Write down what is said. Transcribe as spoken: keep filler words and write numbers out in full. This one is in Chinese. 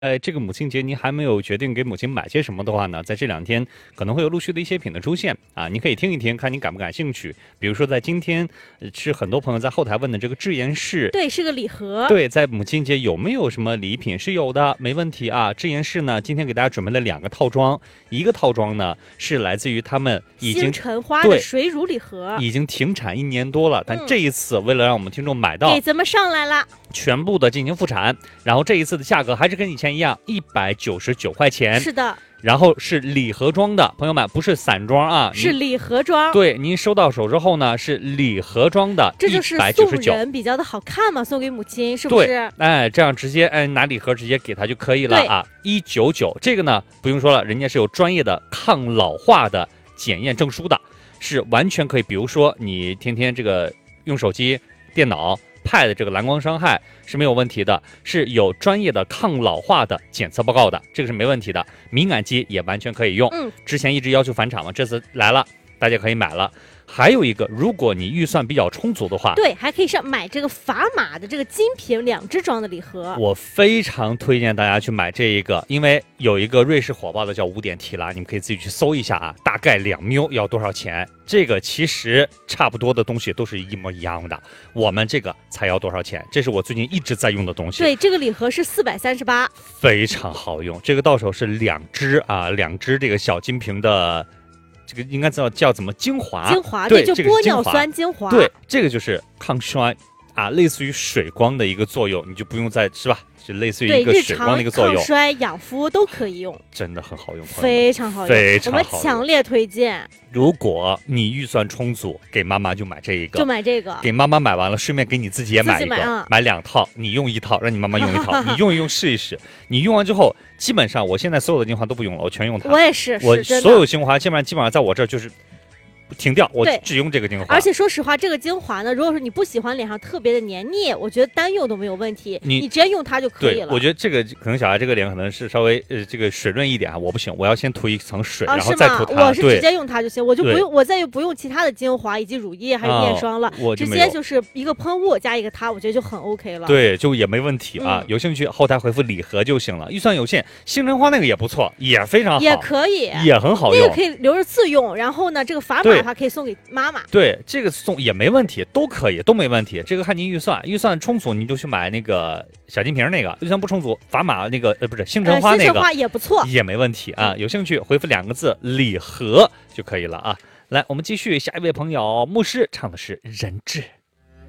呃，这个母亲节您还没有决定给母亲买些什么的话呢，在这两天可能会有陆续的一些品的出现啊，你可以听一听，看你感不感兴趣。比如说在今天，呃是很多朋友在后台问的这个智妍氏， 对，是个礼盒。 对，在母亲节有没有什么礼品？是有的，没问题啊。智妍氏呢，今天给大家准备了两个套装，一个套装呢是来自于他们已经星辰花的水乳礼盒， 已经停产一年多了，但这一次为了让我们听众买到， 给咱们上来了， 全部的进行复产，然后这一次的价格还是跟以前一样，一百九十九块钱。 是的， 然后是礼盒装的，朋友们不是散装啊， 是礼盒装。 对，您收到手之后呢，是礼盒装的， 这就是送人比较的好看嘛，送给母亲是不是？ 对，哎，这样直接哎拿礼盒直接给他就可以了啊，一百九十九。这个呢不用说了，人家是有专业的抗老化的检验证书的，是完全可以。比如说你天天这个用手机、电脑。Pad 的这个蓝光伤害是没有问题的，是有专业的抗老化的检测报告的，这个是没问题的。敏感肌也完全可以用， 嗯， 之前一直要求返厂嘛，这次来了，大家可以买了。还有一个，如果你预算比较充足的话， 对，还可以上买这个砝码的这个精品两支装的礼盒。 我非常推荐大家去买这一个，因为有一个瑞士火爆的叫五点提拉，你们可以自己去搜一下啊，大概两缪要多少钱？这个其实差不多的东西都是一模一样的，我们这个才要多少钱？这是我最近一直在用的东西。 对，这个礼盒是四百三十八， 非常好用。这个到手是两支啊，两支这个小金瓶的。这个应该叫叫怎么精华？ 精华对， 就玻尿酸精华。 对，这个就是抗衰啊，类似于水光的一个作用，你就不用再是吧？就类似于一个水光的一个作用。 抗衰养肤都可以用， 真的很好用， 非常好用， 非常好用， 我们强烈推荐。 如果你预算充足，给妈妈就买这一个， 就买这个， 给妈妈买完了，顺便给你自己也买一个， 买, 啊、 买两套，你用一套，让你妈妈用一套，你用一用试一试。你用完之后，基本上我现在所有的精华都不用了，我全用它。 我也是， 我所有精华基本上基本上在我这儿就是。停掉，我只用这个精华。 而且说实话，这个精华呢，如果说你不喜欢脸上特别的黏腻，我觉得单用都没有问题，你你直接用它就可以了。 我觉得这个可能小孩这个脸可能是稍微呃这个水润一点啊，我不行，我要先涂一层水， 啊、 然后再涂它。 我是直接用它就行，我就不用，我再不用其他的精华以及乳液还有面霜了， 啊、我直接就是一个喷雾加一个它，我觉得就很 OK 了。 对，就也没问题啊。 嗯、 有兴趣后台回复礼盒就行了。预算有限，星辰花那个也不错，也非常好， 也可以， 也很好用。 那个可以留着自用，然后呢，这个砝码的话可以送给妈。妈妈对这个送也没问题，都可以，都没问题。这个看您预算，预算充足你就去买那个小金瓶那个；预算不充足，砝码那个呃不是星辰花那个，呃、 星辰花也不错， 也没问题啊。有兴趣回复两个字“礼盒”就可以了啊。来，我们继续，下一位朋友牧师唱的是《人质》。